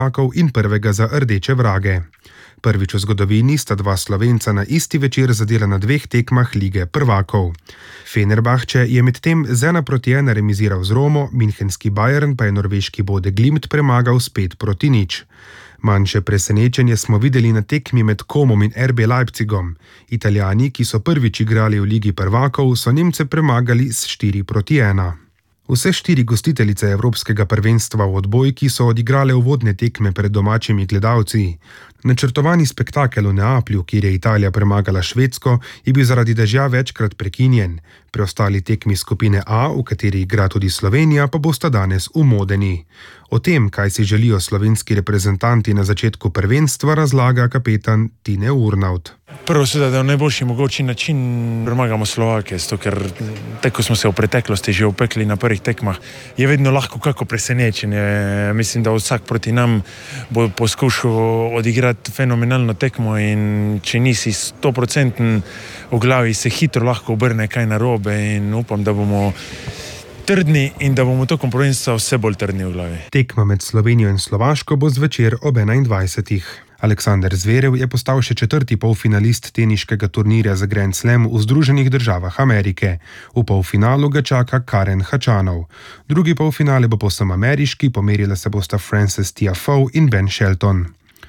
in prvega za rdeče vrage. Prvič v zgodovini sta dva Slovenca na isti večer zadela na dveh tekmah Lige prvakov. Fenerbahče je medtem z 1:1 remiziral z Romo, münchenski Bayern pa je norveški Bode Glimt premagal s 5:0. Manjše presenečenje smo videli na tekmi med Komom in RB Leipzigom. Italijani, ki so prvič igrali v Ligi prvakov, so Nemce premagali s 4:1. Vse 4 gostiteljice Evropskega prvenstva v odbojki so odigrale uvodne tekme pred domačimi gledalci. Načrtovani spektakel v Neaplju, kjer je Italija premagala Švedsko, je bil zaradi dežja večkrat prekinjen. Preostali tekmi skupine A, v kateri igra tudi Slovenija, pa bosta danes v Modeni. O tem, kaj si želijo slovenski reprezentanti na začetku prvenstva, razlaga kapetan Tine Urnaut. Prvo seveda, da v najboljši mogoči način premagamo Slovake, ker tako smo se v preteklosti že upekli na prvih tekmah, je vedno lahko kako presenečenje. Mislim, da vsak proti nam bo poskušal odigrati fenomenalno tekmo in če nisi 100% v glavi, se hitro lahko obrne kaj narobe in upam, da bomo trdni in da bomo tokom prvenstva vse bolj trdni v glavi. Tekma med Slovenijo in Slovaško bo zvečer ob 21. Aleksander Zverev je postal še 4. polfinalist teniškega turnirja za Grand Slam v Združenih državah Amerike. V polfinalu ga čaka Karen Khachanov. Drugi polfinale bo povsem ameriški, pomerila se bosta Frances Tiafoe in Ben Shelton.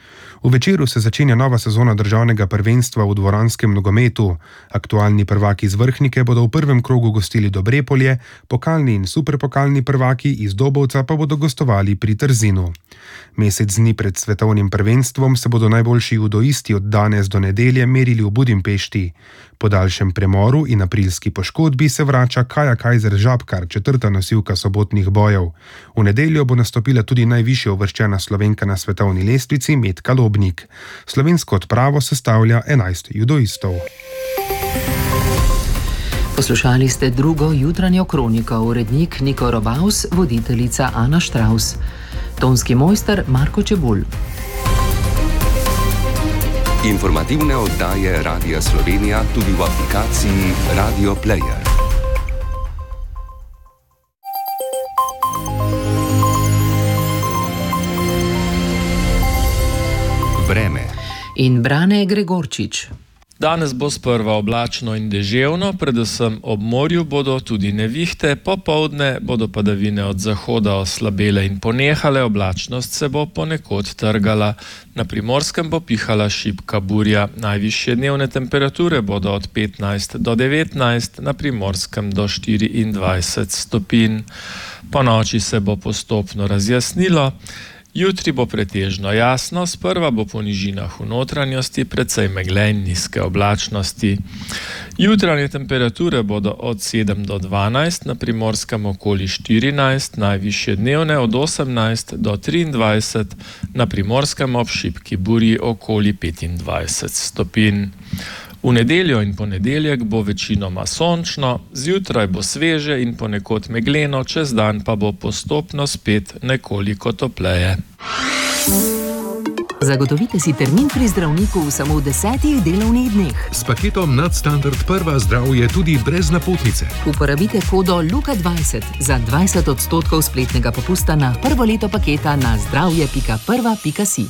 V večeru se začenja nova sezona državnega prvenstva v dvoranskem nogometu. Aktualni prvaki iz Vrhnike bodo v prvem krogu gostili Dobrepolje, pokalni in superpokalni prvaki iz Dobovca pa bodo gostovali pri Trzinu. Mesec dni pred svetovnim prvenstvom se bodo najboljši judoisti od danes do nedelje merili v Budimpešti. Po daljšem premoru in aprilski poškodbi se vrača Kaja Kajzer Žabkar, 4. nosilka sobotnih bojev. V nedeljo bo nastopila tudi najvišje uvrščena Slovenka na svetovni lestvici Metka Lobnik. Slovensko odpravo sestavlja 11 judoistov. Poslušali ste drugo jutranjo kroniko, urednik Niko Robaus, voditeljica Ana Štraus. Tonski mojster Marko Čebulj. Informativne oddaje Radia Slovenija tudi v aplikaciji Radio Player. Vreme. In Brane Gregorčič. Danes bo sprva oblačno in deževno, predvsem ob morju bodo tudi nevihte, popoldne bodo padavine od zahoda oslabele in ponehale, oblačnost se bo ponekod trgala. Na Primorskem bo pihala šibka burja, najvišje dnevne temperature bodo od 15 do 19, na Primorskem do 24 stopinj. Po noči se bo postopno razjasnilo. Jutri bo pretežno jasno, sprva bo po nižinah v notranjosti precej megle in nizke oblačnosti. Jutranje temperature bodo od 7 do 12, na Primorskem okoli 14, najvišje dnevne od 18 do 23, na Primorskem ob šibki burji okoli 25 stopinj. V nedeljo in ponedeljek bo večinoma sončno, zjutraj bo sveže in ponekod megleno, čez dan pa bo postopno spet nekoliko topleje. Zagotovite si termin pri zdravniku v samo 10 delovnih dneh. S paketom Nadstandard Prva zdravje tudi brez napotnice. Uporabite kodo LUKA20 za 20% spletnega popusta na prvo leto paketa na zdravje.prva.si.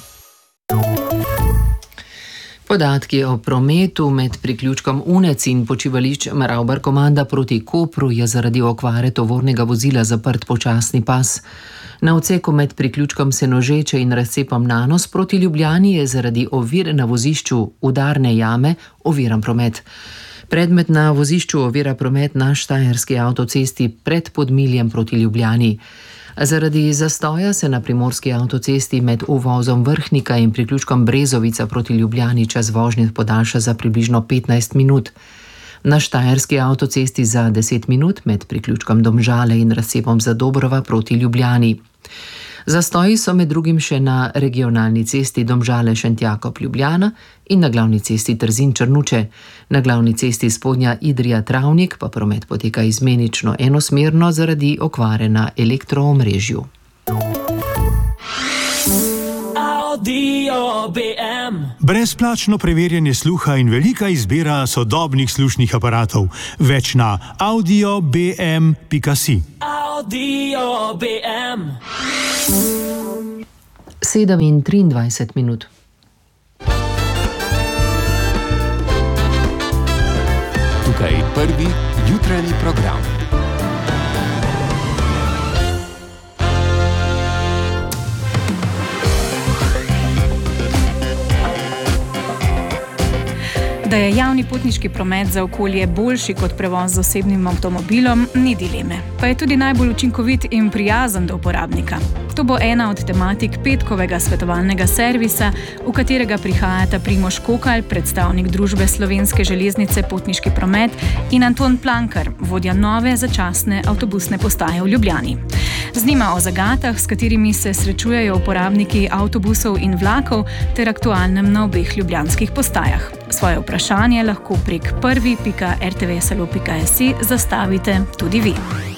Podatki o prometu med priključkom Unec in počivališč Ravbar Komanda proti Kopru je zaradi okvare tovornega vozila zaprt počasni pas. Na odseku med priključkom Senožeče in razcepom Nanos proti Ljubljani je zaradi ovir na vozišču udarne jame oviran promet. Predmet na vozišču ovira promet na štajerski avtocesti pred Podmiljem proti Ljubljani. Zaradi zastoja se na primorski avtocesti med uvozom Vrhnika in priključkom Brezovica proti Ljubljani čas vožnje podaljša za približno 15 minut. Na štajerski avtocesti za 10 minut med priključkom Domžale in razcepom Zadobrova proti Ljubljani. Zastoji so med drugim še na regionalni cesti Domžale-Šentjakov-Ljubljana in na glavni cesti Trzin-Črnuče. Na glavni cesti Spodnja Idrija-Travnik pa promet poteka izmenično enosmerno zaradi okvare na elektroomrežju. Brezplačno preverjanje sluha in velika izbira sodobnih slušnih aparatov. Več na audiobm.si. 7:23. Tukaj prvi jutranji program. Da je javni potniški promet za okolje boljši kot prevoz z osebnim avtomobilom, ni dileme. Pa je tudi najbolj učinkovit in prijazen do uporabnika. To bo ena od tematik petkovega svetovalnega servisa, v katerega prihajata Primož Kokalj, predstavnik družbe Slovenske železnice Potniški promet, in Anton Plankar, vodja nove začasne avtobusne postaje v Ljubljani. Z njima o zagatah, s katerimi se srečujejo uporabniki avtobusov in vlakov, ter aktualnem na obeh ljubljanskih postajah. Svoje vprašanje lahko prek prvi.rtvsalo.si zastavite tudi vi.